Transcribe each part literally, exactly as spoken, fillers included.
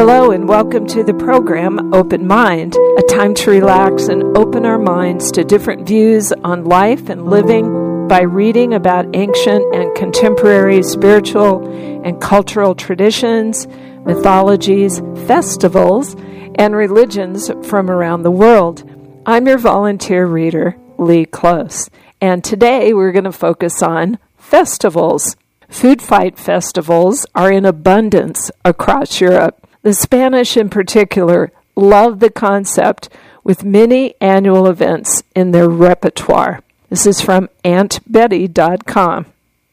Hello and welcome to the program Open Mind, a time to relax and open our minds to different views on life and living by reading about ancient and contemporary spiritual and cultural traditions, mythologies, festivals, and religions from around the world. I'm your volunteer reader, Lee Close, and today we're going to focus on festivals. Food fight festivals are in abundance across Europe. The Spanish in particular love the concept with many annual events in their repertoire. This is from aunt betty dot com.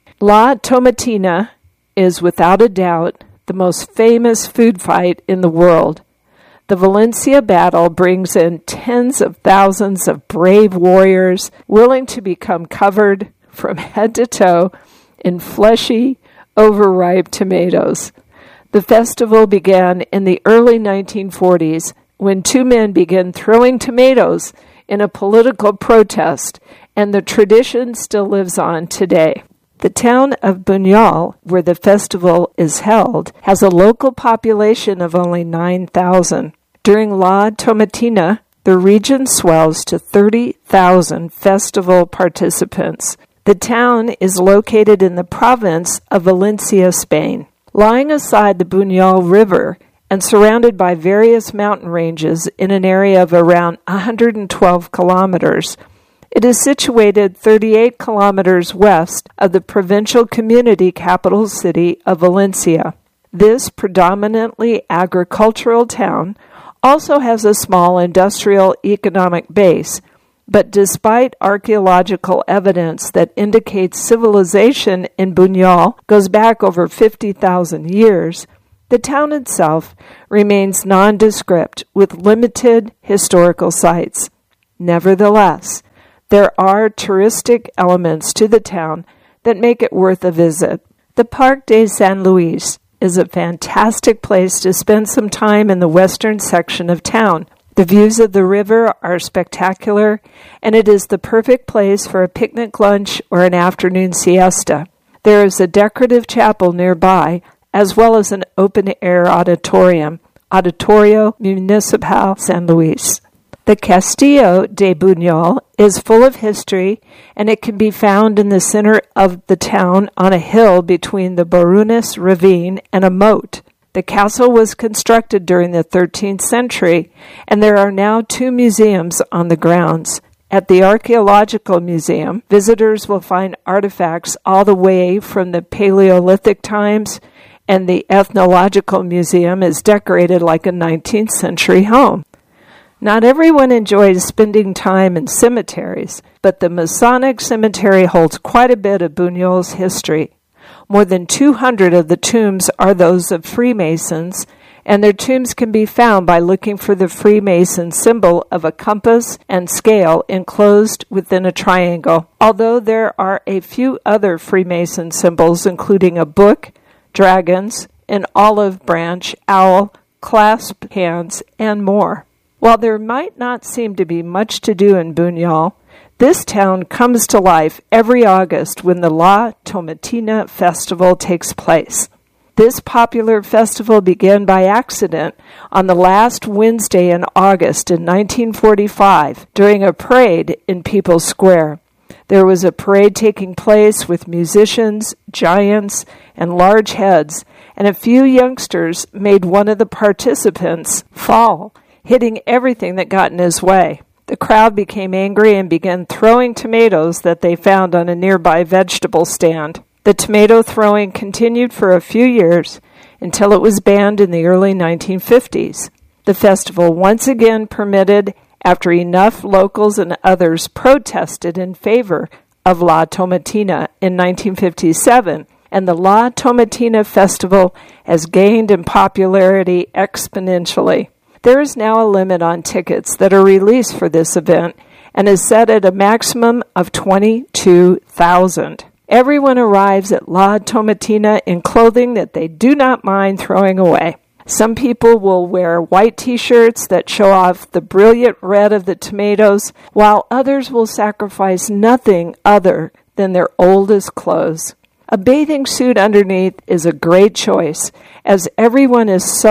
La Tomatina is without a doubt the most famous food fight in the world. The Valencia battle brings in tens of thousands of brave warriors willing to become covered from head to toe in fleshy, overripe tomatoes. The festival began in the early nineteen forties when two men began throwing tomatoes in a political protest, and the tradition still lives on today. The town of Buñol, where the festival is held, has a local population of only nine thousand. During La Tomatina, the region swells to thirty thousand festival participants. The town is located in the province of Valencia, Spain. Lying aside the Buñol River and surrounded by various mountain ranges in an area of around one hundred twelve kilometers, it is situated thirty-eight kilometers west of the provincial community capital city of Valencia. This predominantly agricultural town also has a small industrial economic base, but despite archaeological evidence that indicates civilization in Buñol goes back over fifty thousand years, the town itself remains nondescript with limited historical sites. Nevertheless, there are touristic elements to the town that make it worth a visit. The Parc de San Luis is a fantastic place to spend some time in the western section of town. The views of the river are spectacular, and it is the perfect place for a picnic lunch or an afternoon siesta. There is a decorative chapel nearby, as well as an open-air auditorium, Auditorio Municipal San Luis. The Castillo de Buñol is full of history, and it can be found in the center of the town on a hill between the Borunas ravine and a moat. The castle was constructed during the thirteenth century, and there are now two museums on the grounds. At the Archaeological Museum, visitors will find artifacts all the way from the Paleolithic times, and the Ethnological Museum is decorated like a nineteenth century home. Not everyone enjoys spending time in cemeteries, but the Masonic Cemetery holds quite a bit of Buñol's history. More than two hundred of the tombs are those of Freemasons, and their tombs can be found by looking for the Freemason symbol of a compass and scale enclosed within a triangle. Although there are a few other Freemason symbols, including a book, dragons, an olive branch, owl, clasped hands, and more. While there might not seem to be much to do in Buñol, this town comes to life every August when the La Tomatina Festival takes place. This popular festival began by accident on the last Wednesday in August in nineteen forty-five during a parade in People's Square. There was a parade taking place with musicians, giants, and large heads, and a few youngsters made one of the participants fall, hitting everything that got in his way. The crowd became angry and began throwing tomatoes that they found on a nearby vegetable stand. The tomato throwing continued for a few years until it was banned in the early nineteen fifties. The festival once again permitted after enough locals and others protested in favor of La Tomatina in nineteen fifty-seven, and the La Tomatina Festival has gained in popularity exponentially. There is now a limit on tickets that are released for this event and is set at a maximum of twenty-two thousand. Everyone arrives at La Tomatina in clothing that they do not mind throwing away. Some people will wear white t-shirts that show off the brilliant red of the tomatoes, while others will sacrifice nothing other than their oldest clothes. A bathing suit underneath is a great choice, as everyone is soaked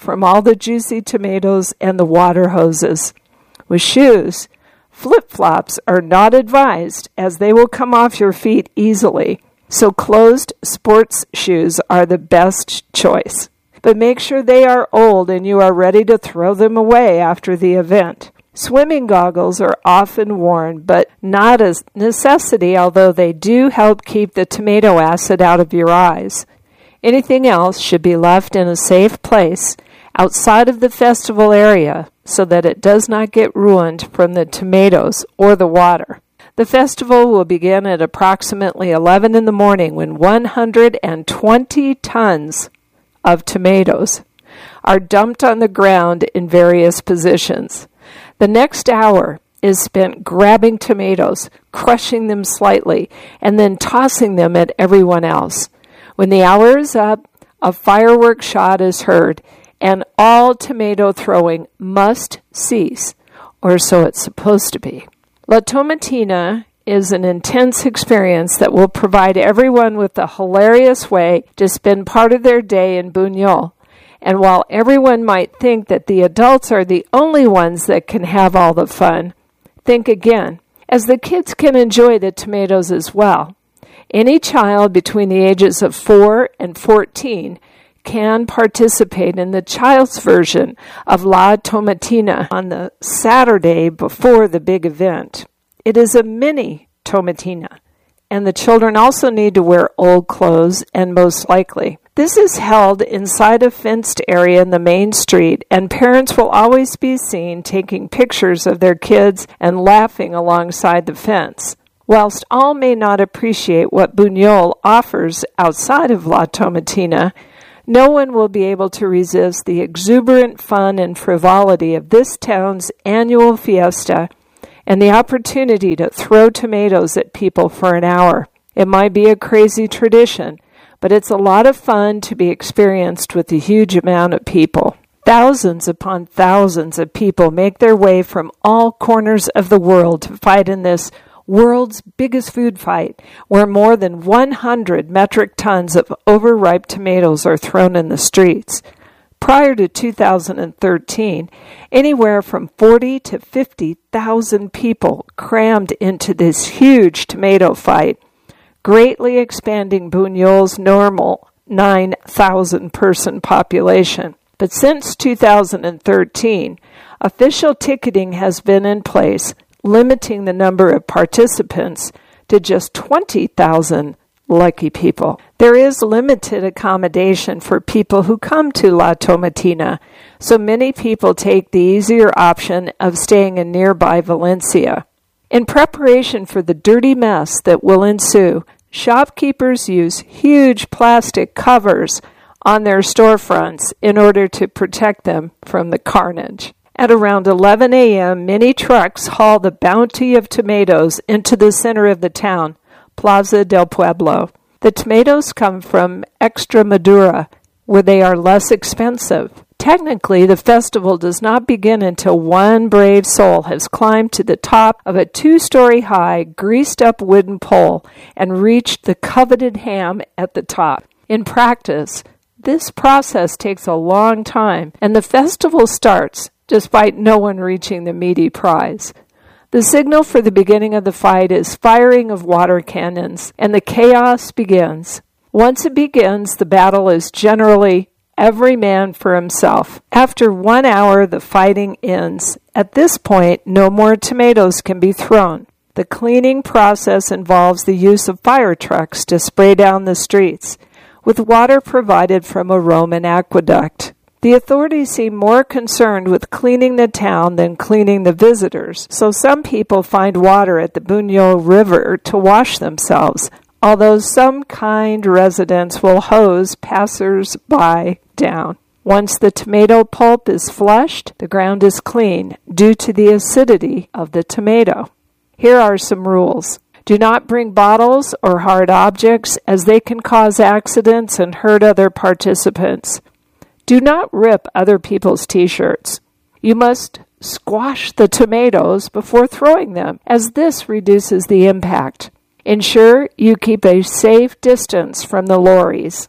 from all the juicy tomatoes and the water hoses. With shoes, flip-flops are not advised as they will come off your feet easily, so closed sports shoes are the best choice. But make sure they are old and you are ready to throw them away after the event. Swimming goggles are often worn, but not a necessity, although they do help keep the tomato acid out of your eyes. Anything else should be left in a safe place outside of the festival area so that it does not get ruined from the tomatoes or the water. The festival will begin at approximately eleven in the morning when one hundred twenty tons of tomatoes are dumped on the ground in various positions. The next hour is spent grabbing tomatoes, crushing them slightly, and then tossing them at everyone else. When the hour is up, a firework shot is heard, and all tomato throwing must cease, or so it's supposed to be. La Tomatina is an intense experience that will provide everyone with a hilarious way to spend part of their day in Buñol. And while everyone might think that the adults are the only ones that can have all the fun, think again, as the kids can enjoy the tomatoes as well. Any child between the ages of four and fourteen can participate in the child's version of La Tomatina on the Saturday before the big event. It is a mini tomatina, and the children also need to wear old clothes, and most likely. This is held inside a fenced area in the main street, and parents will always be seen taking pictures of their kids and laughing alongside the fence. Whilst all may not appreciate what Buñol offers outside of La Tomatina, no one will be able to resist the exuberant fun and frivolity of this town's annual fiesta and the opportunity to throw tomatoes at people for an hour. It might be a crazy tradition, but it's a lot of fun to be experienced with a huge amount of people. Thousands upon thousands of people make their way from all corners of the world to fight in this world's biggest food fight, where more than one hundred metric tons of overripe tomatoes are thrown in the streets. Prior to two thousand thirteen, anywhere from forty to fifty thousand people crammed into this huge tomato fight, greatly expanding Buñol's normal nine thousand person population. But since two thousand thirteen, official ticketing has been in place, limiting the number of participants to just twenty thousand lucky people. There is limited accommodation for people who come to La Tomatina, so many people take the easier option of staying in nearby Valencia. In preparation for the dirty mess that will ensue, shopkeepers use huge plastic covers on their storefronts in order to protect them from the carnage. At around eleven a.m., many trucks haul the bounty of tomatoes into the center of the town, Plaza del Pueblo. The tomatoes come from Extremadura, where they are less expensive. Technically, the festival does not begin until one brave soul has climbed to the top of a two-story high, greased-up wooden pole and reached the coveted ham at the top. In practice, this process takes a long time, and the festival starts despite no one reaching the meaty prize. The signal for the beginning of the fight is firing of water cannons, and the chaos begins. Once it begins, the battle is generally every man for himself. After one hour, the fighting ends. At this point, no more tomatoes can be thrown. The cleaning process involves the use of fire trucks to spray down the streets, with water provided from a Roman aqueduct. The authorities seem more concerned with cleaning the town than cleaning the visitors, so some people find water at the Buñol River to wash themselves, although some kind residents will hose passers-by down. Once the tomato pulp is flushed, the ground is clean due to the acidity of the tomato. Here are some rules. Do not bring bottles or hard objects, as they can cause accidents and hurt other participants. Do not rip other people's t-shirts. You must squash the tomatoes before throwing them, as this reduces the impact. Ensure you keep a safe distance from the lorries.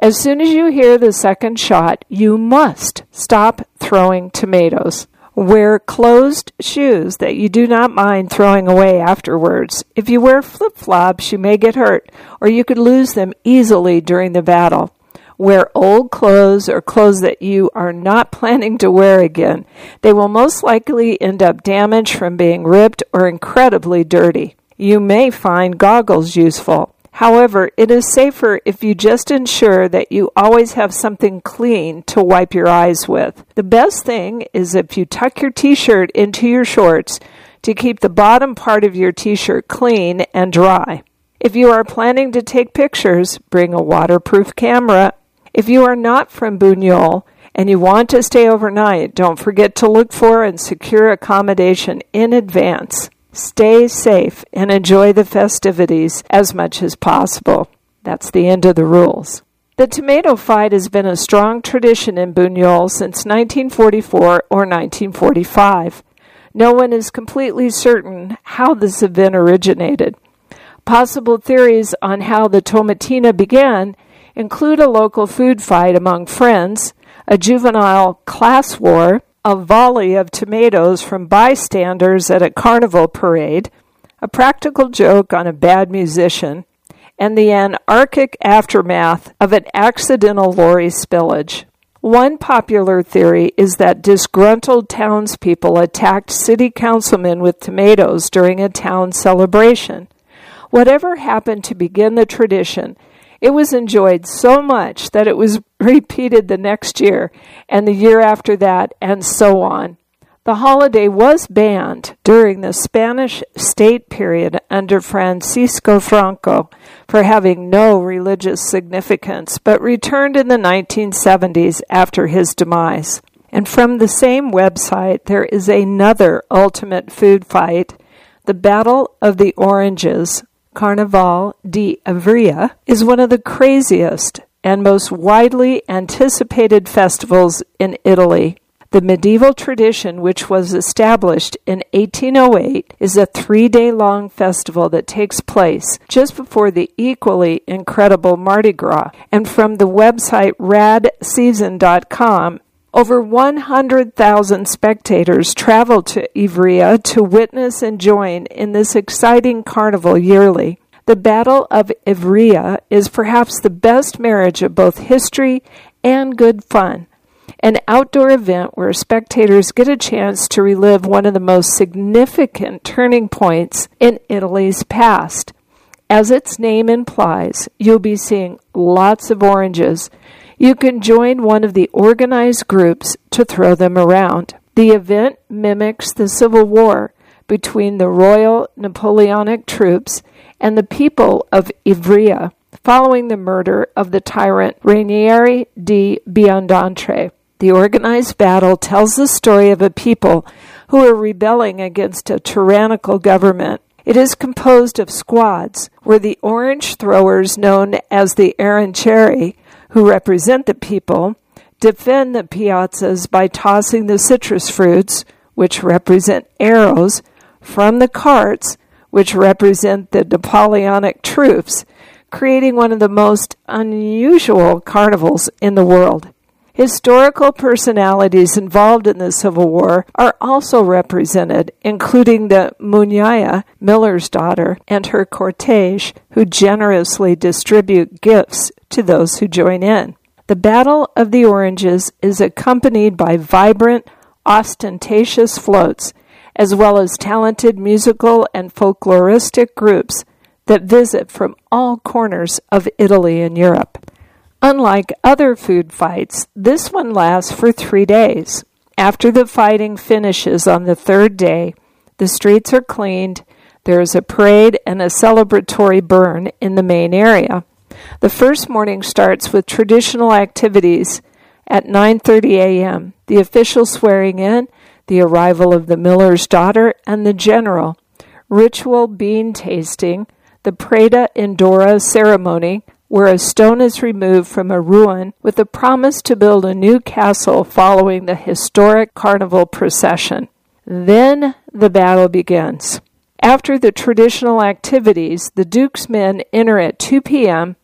As soon as you hear the second shot, you must stop throwing tomatoes. Wear closed shoes that you do not mind throwing away afterwards. If you wear flip-flops, you may get hurt, or you could lose them easily during the battle. Wear old clothes or clothes that you are not planning to wear again. They will most likely end up damaged from being ripped or incredibly dirty. You may find goggles useful. However, it is safer if you just ensure that you always have something clean to wipe your eyes with. The best thing is if you tuck your t-shirt into your shorts to keep the bottom part of your t-shirt clean and dry. If you are planning to take pictures, bring a waterproof camera. If you are not from Buñol and you want to stay overnight, don't forget to look for and secure accommodation in advance. Stay safe and enjoy the festivities as much as possible. That's the end of the rules. The tomato fight has been a strong tradition in Buñol since nineteen forty-four or nineteen forty-five. No one is completely certain how this event originated. Possible theories on how the tomatina began include a local food fight among friends, a juvenile class war, a volley of tomatoes from bystanders at a carnival parade, a practical joke on a bad musician, and the anarchic aftermath of an accidental lorry spillage. One popular theory is that disgruntled townspeople attacked city councilmen with tomatoes during a town celebration. Whatever happened to begin the tradition, it was enjoyed so much that it was repeated the next year, and the year after that, and so on. The holiday was banned during the Spanish state period under Francisco Franco for having no religious significance, but returned in the nineteen seventies after his demise. And from the same website, there is another ultimate food fight, the Battle of the Oranges. Carnaval di Ivrea is one of the craziest and most widely anticipated festivals in Italy. The medieval tradition, which was established in eighteen oh eight, is a three-day-long festival that takes place just before the equally incredible Mardi Gras. And from the website rad season dot com, over one hundred thousand spectators travel to Ivrea to witness and join in this exciting carnival yearly. The Battle of Ivrea is perhaps the best marriage of both history and good fun, an outdoor event where spectators get a chance to relive one of the most significant turning points in Italy's past. As its name implies, you'll be seeing lots of oranges. You can join one of the organized groups to throw them around. The event mimics the Civil War between the Royal Napoleonic troops and the people of Ivrea following the murder of the tyrant Ranieri di Buondelmonte. The organized battle tells the story of a people who are rebelling against a tyrannical government. It is composed of squads where the orange throwers, known as the arancieri, who represent the people, defend the piazzas by tossing the citrus fruits, which represent arrows, from the carts, which represent the Napoleonic troops, creating one of the most unusual carnivals in the world. Historical personalities involved in the Civil War are also represented, including the Mugnaya, Miller's daughter, and her cortege, who generously distribute gifts to those who join in. The Battle of the Oranges is accompanied by vibrant, ostentatious floats, as well as talented musical and folkloristic groups that visit from all corners of Italy and Europe. Unlike other food fights, this one lasts for three days. After the fighting finishes on the third day, the streets are cleaned, there is a parade and a celebratory burn in the main area. The first morning starts with traditional activities at nine thirty a.m., the official swearing in, the arrival of the miller's daughter, and the general, ritual bean tasting, the Preda Indora ceremony, where a stone is removed from a ruin with a promise to build a new castle following the historic carnival procession. Then the battle begins. After the traditional activities, the Duke's men enter at two p.m.,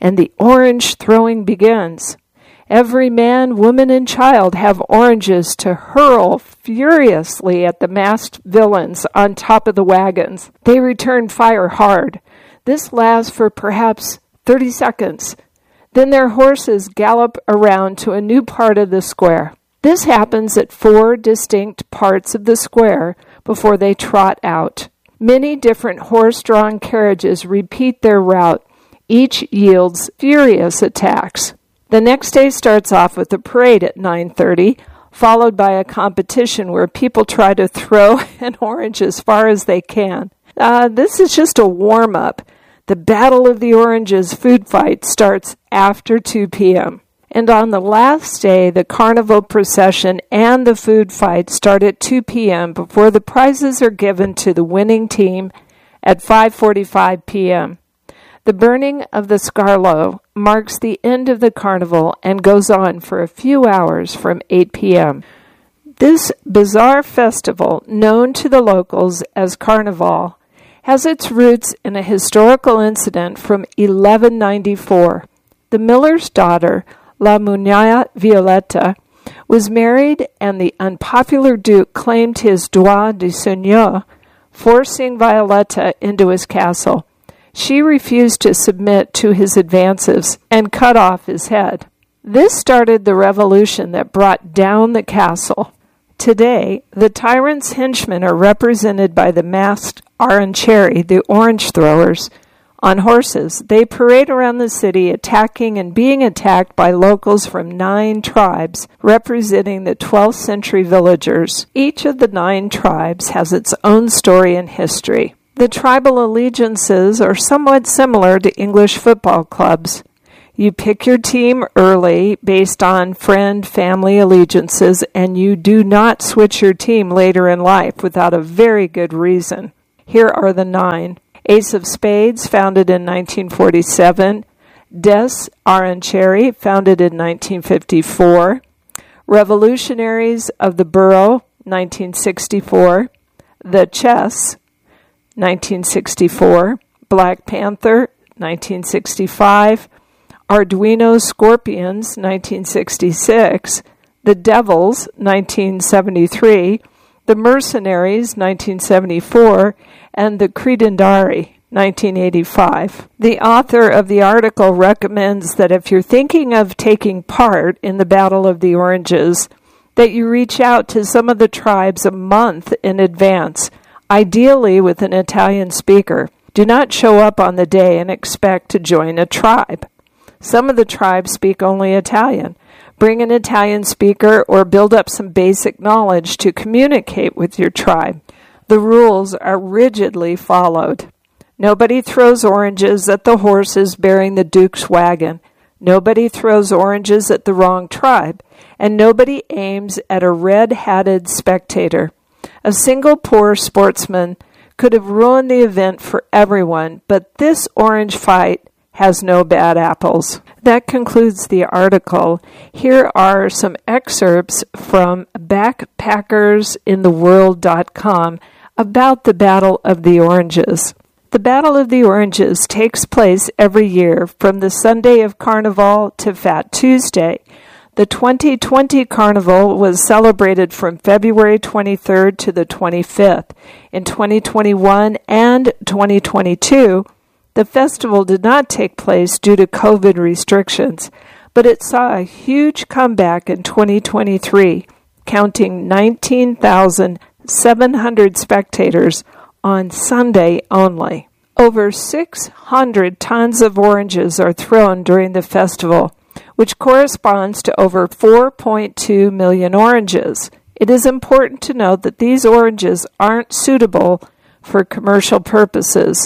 and the orange throwing begins. Every man, woman, and child have oranges to hurl furiously at the masked villains on top of the wagons. They return fire hard. This lasts for perhaps thirty seconds. Then their horses gallop around to a new part of the square. This happens at four distinct parts of the square before they trot out. Many different horse-drawn carriages repeat their route. Each yields furious attacks. The next day starts off with a parade at nine thirty, followed by a competition where people try to throw an orange as far as they can. Uh, this is just a warm-up. The Battle of the Oranges food fight starts after two p.m. And on the last day, the carnival procession and the food fight start at two p.m. before the prizes are given to the winning team at five forty-five p.m. The burning of the Scarlo marks the end of the carnival and goes on for a few hours from eight p.m. This bizarre festival, known to the locals as Carnival, has its roots in a historical incident from eleven ninety-four. The miller's daughter, La Muñeca Violeta, was married, and the unpopular duke claimed his droit de seigneur, forcing Violeta into his castle. She refused to submit to his advances and cut off his head. This started the revolution that brought down the castle. Today, the tyrant's henchmen are represented by the masked Arancieri, the orange throwers, on horses. They parade around the city, attacking and being attacked by locals from nine tribes, representing the twelfth century villagers. Each of the nine tribes has its own story and history. The tribal allegiances are somewhat similar to English football clubs. You pick your team early based on friend, family allegiances, and you do not switch your team later in life without a very good reason. Here are the nine. Ace of Spades, founded in nineteen forty-seven. Des Arancieri, founded in nineteen fifty-four. Revolutionaries of the Borough, nineteen sixty-four. The Chess, nineteen sixty-four. Black Panther, nineteen sixty-five. Arduino Scorpions, nineteen sixty-six. The Devils, nineteen seventy-three. The Mercenaries, nineteen seventy-four. And the Credendari, nineteen eighty-five. The author of the article recommends that if you're thinking of taking part in the Battle of the Oranges, that you reach out to some of the tribes a month in advance, ideally with an Italian speaker. Do not show up on the day and expect to join a tribe. Some of the tribes speak only Italian. Bring an Italian speaker or build up some basic knowledge to communicate with your tribe. The rules are rigidly followed. Nobody throws oranges at the horses bearing the Duke's wagon. Nobody throws oranges at the wrong tribe. And nobody aims at a red-hatted spectator. A single poor sportsman could have ruined the event for everyone, but this orange fight has no bad apples. That concludes the article. Here are some excerpts from backpackers in the world dot com about the Battle of the Oranges. The Battle of the Oranges takes place every year from the Sunday of Carnival to Fat Tuesday. The twenty twenty Carnival was celebrated from February twenty-third to the twenty-fifth. In twenty twenty-one and twenty twenty-two, the festival did not take place due to COVID restrictions, but it saw a huge comeback in twenty twenty-three, counting nineteen thousand seven hundred spectators on Sunday only. Over six hundred tons of oranges are thrown during the festival, which corresponds to over four point two million oranges. It is important to note that these oranges aren't suitable for commercial purposes.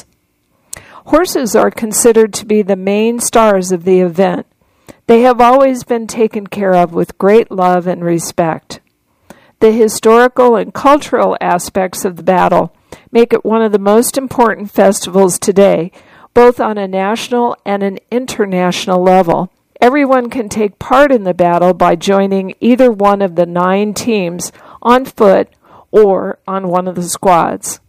Horses are considered to be the main stars of the event. They have always been taken care of with great love and respect. The historical and cultural aspects of the battle make it one of the most important festivals today, both on a national and an international level. Everyone can take part in the battle by joining either one of the nine teams on foot or on one of the squads.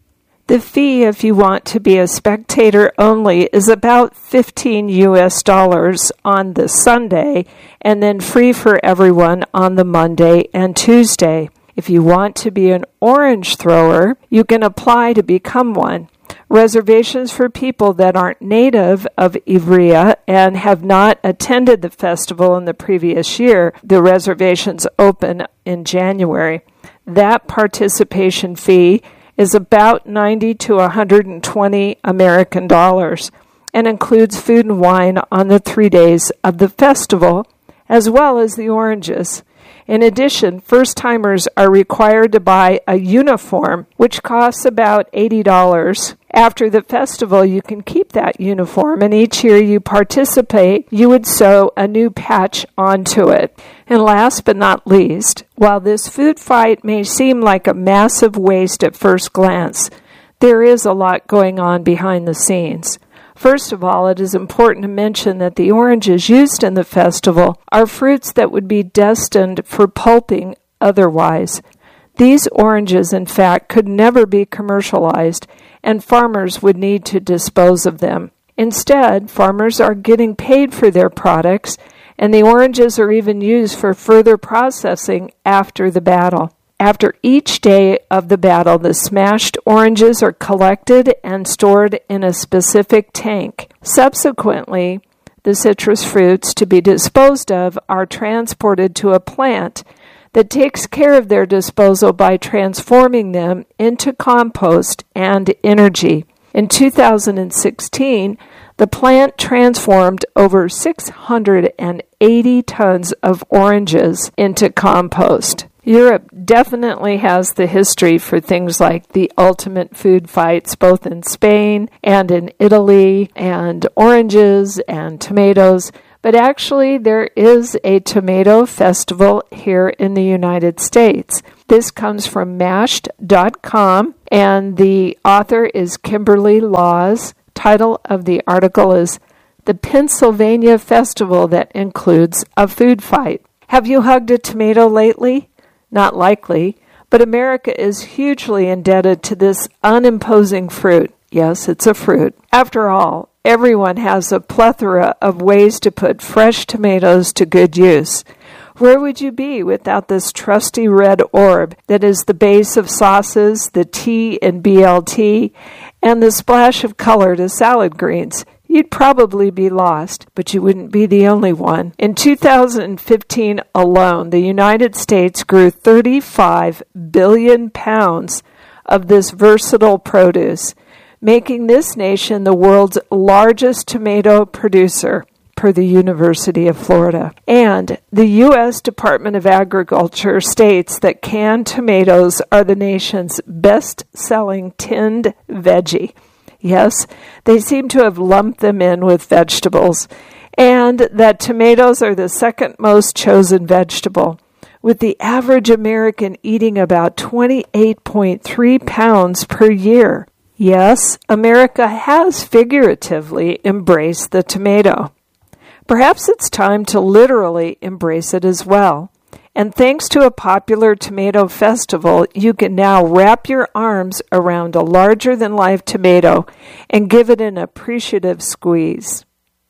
The fee, if you want to be a spectator only, is about fifteen U S dollars on the Sunday, and then free for everyone on the Monday and Tuesday. If you want to be an orange thrower, you can apply to become one. Reservations for people that aren't native of Ivrea and have not attended the festival in the previous year, the reservations open in January. That participation fee is about ninety to one hundred twenty American dollars and includes food and wine on the three days of the festival, as well as the oranges. In addition, first-timers are required to buy a uniform, which costs about eighty dollars. After the festival, you can keep that uniform, and each year you participate, you would sew a new patch onto it. And last but not least, while this food fight may seem like a massive waste at first glance, there is a lot going on behind the scenes. First of all, it is important to mention that the oranges used in the festival are fruits that would be destined for pulping otherwise. These oranges, in fact, could never be commercialized, and farmers would need to dispose of them. Instead, farmers are getting paid for their products, and the oranges are even used for further processing after the battle. After each day of the battle, the smashed oranges are collected and stored in a specific tank. Subsequently, the citrus fruits to be disposed of are transported to a plant that takes care of their disposal by transforming them into compost and energy. In two thousand sixteen, the plant transformed over six hundred eighty tons of oranges into compost. Europe definitely has the history for things like the ultimate food fights, both in Spain and in Italy, and oranges and tomatoes. But actually, there is a tomato festival here in the United States. This comes from mashed dot com, and the author is Kimberly Laws. Title of the article is The Pennsylvania Festival That Includes a Food Fight. Have you hugged a tomato lately? Not likely, but America is hugely indebted to this unimposing fruit. Yes, it's a fruit. After all, everyone has a plethora of ways to put fresh tomatoes to good use. Where would you be without this trusty red orb that is the base of sauces, the T in B L T, and the splash of color to salad greens? You'd probably be lost, but you wouldn't be the only one. In two thousand fifteen alone, the United States grew thirty-five billion pounds of this versatile produce, making this nation the world's largest tomato producer, per the University of Florida. And the U S Department of Agriculture states that canned tomatoes are the nation's best-selling tinned veggie. Yes, they seem to have lumped them in with vegetables, and that tomatoes are the second most chosen vegetable, with the average American eating about twenty-eight point three pounds per year. Yes, America has figuratively embraced the tomato. Perhaps it's time to literally embrace it as well. And thanks to a popular tomato festival, you can now wrap your arms around a larger-than-life tomato and give it an appreciative squeeze.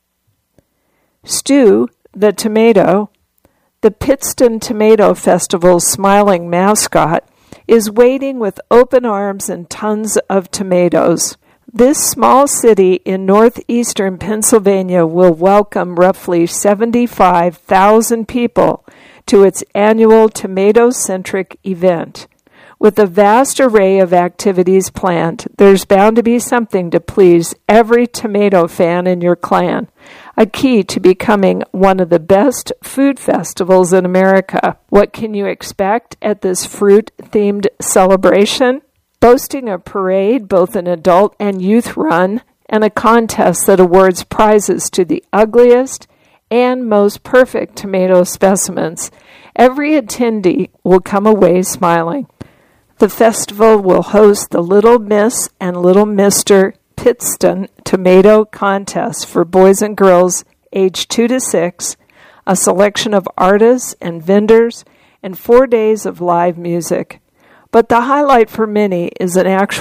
Stu, the tomato, the Pittston Tomato Festival's smiling mascot, is waiting with open arms and tons of tomatoes. This small city in northeastern Pennsylvania will welcome roughly seventy-five thousand people to its annual tomato-centric event. With a vast array of activities planned, there's bound to be something to please every tomato fan in your clan, a key to becoming one of the best food festivals in America. What can you expect at this fruit-themed celebration? Boasting a parade, both an adult and youth run, and a contest that awards prizes to the ugliest and most perfect tomato specimens. Every attendee will come away smiling. The festival will host the Little Miss and Little Mister Pittston Tomato Contest for boys and girls aged two to six, a selection of artists and vendors, and four days of live music. But the highlight for many is an actual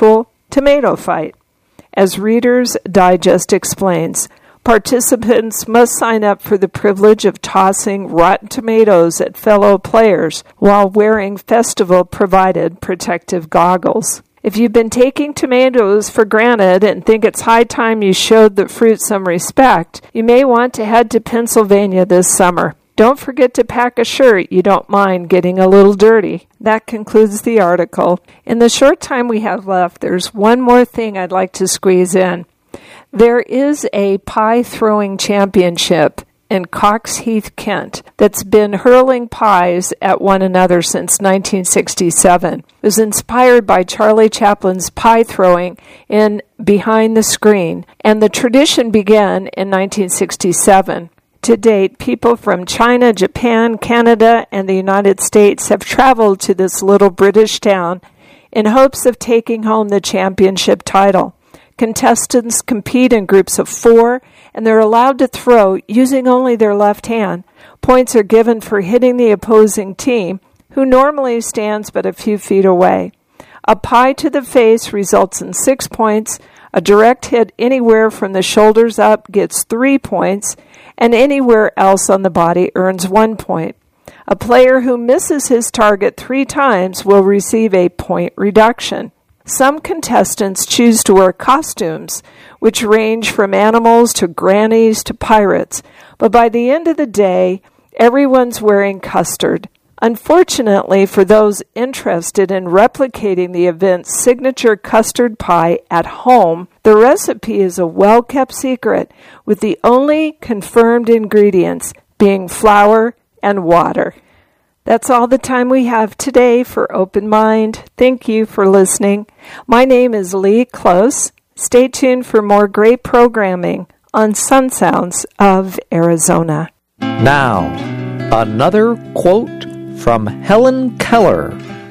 Tomato Fight. As Reader's Digest explains, participants must sign up for the privilege of tossing rotten tomatoes at fellow players while wearing festival-provided protective goggles. If you've been taking tomatoes for granted and think it's high time you showed the fruit some respect, you may want to head to Pennsylvania this summer. Don't forget to pack a shirt you don't mind getting a little dirty. That concludes the article. In the short time we have left, there's one more thing I'd like to squeeze in. There is a pie-throwing championship in Cox Heath, Kent, that's been hurling pies at one another since nineteen sixty-seven. It was inspired by Charlie Chaplin's pie throwing in Behind the Screen, and the tradition began in nineteen sixty-seven. To date, people from China, Japan, Canada, and the United States have traveled to this little British town in hopes of taking home the championship title. Contestants compete in groups of four, and they're allowed to throw using only their left hand. Points are given for hitting the opposing team, who normally stands but a few feet away. A pie to the face results in six points. A direct hit anywhere from the shoulders up gets three points, and anywhere else on the body earns one point. A player who misses his target three times will receive a point reduction. Some contestants choose to wear costumes, which range from animals to grannies to pirates, but by the end of the day, everyone's wearing custard. Unfortunately, for those interested in replicating the event's signature custard pie at home, the recipe is a well-kept secret, with the only confirmed ingredients being flour and water. That's all the time we have today for Open Mind. Thank you for listening. My name is Lee Close. Stay tuned for more great programming on Sun Sounds of Arizona. Now, another quote from Helen Keller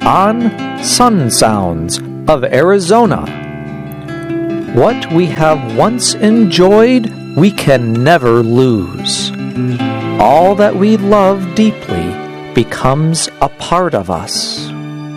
on Sun Sounds of Arizona. What we have once enjoyed, we can never lose. All that we love deeply becomes a part of us.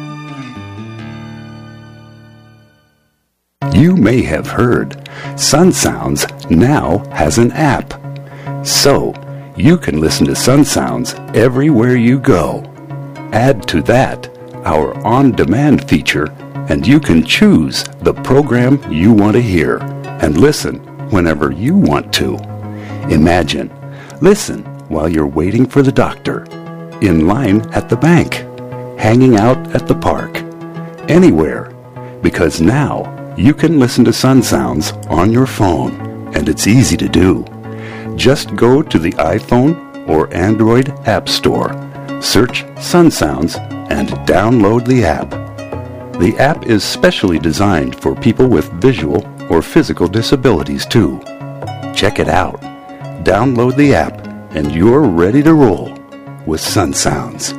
You may have heard Sun Sounds now has an app. So, you can listen to Sun Sounds everywhere you go. Add to that our on-demand feature, and you can choose the program you want to hear and listen whenever you want to. Imagine, listen while you're waiting for the doctor, in line at the bank, hanging out at the park, anywhere, because now you can listen to Sun Sounds on your phone, and it's easy to do. Just go to the iPhone or Android App Store, search Sun Sounds, and download the app. The app is specially designed for people with visual or physical disabilities too. Check it out. Download the app, and you're ready to roll with Sun Sounds.